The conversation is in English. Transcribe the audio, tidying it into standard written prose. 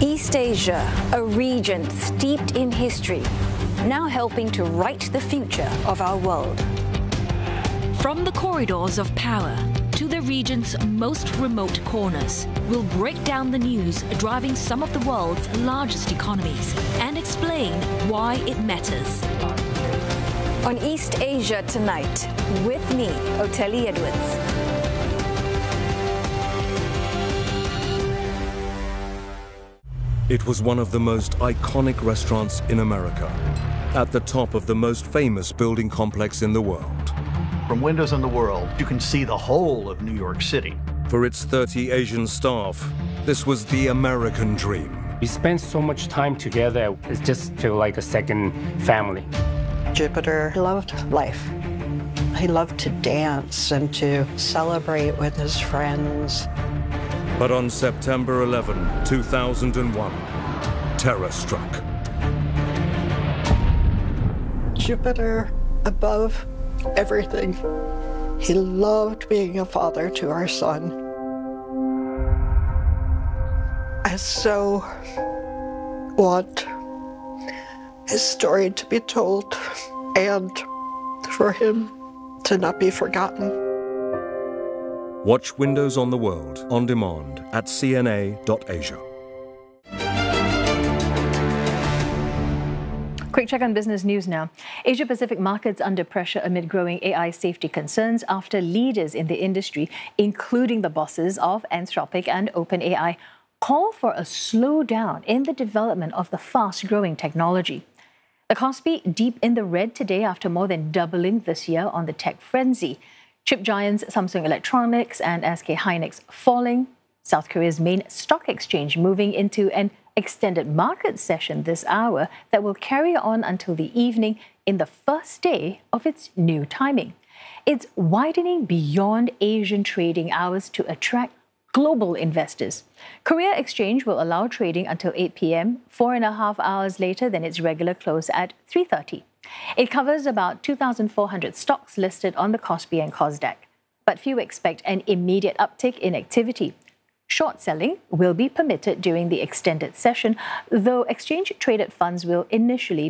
East Asia, a region steeped in history, now helping to write the future of our world. From the corridors of power to the region's most remote corners, we'll break down the news driving some of the world's largest economies and explain why it matters. On East Asia Tonight, with me, Oteli Edwards. It was one of the most iconic restaurants in America, at the top of the most famous building complex in the world. From windows in the world, you can see the whole of New York City. For its 30 Asian staff, this was the American dream. We spent so much time together, it just felt like a second family. Jupiter loved life. He loved to dance and to celebrate with his friends. But on September 11, 2001, terror struck. Jupiter above everything. He loved being a father to our son. I so want his story to be told and for him to not be forgotten. Watch Windows on the World on demand at cna.asia. Quick check on business news now. Asia-Pacific markets under pressure amid growing AI safety concerns after leaders in the industry, including the bosses of Anthropic and OpenAI, call for a slowdown in the development of the fast-growing technology. The Kospi deep in the red today after more than doubling this year on the tech frenzy. Chip giants Samsung Electronics and SK Hynix falling. South Korea's main stock exchange moving into an extended market session this hour that will carry on until the evening in the first day of its new timing. It's widening beyond Asian trading hours to attract global investors. Korea Exchange will allow trading until 8 p.m., 4.5 hours later than its regular close at 3:30. It covers about 2,400 stocks listed on the Kospi and Kosdaq. But few expect an immediate uptick in activity. Short selling will be permitted during the extended session, though exchange-traded funds will initially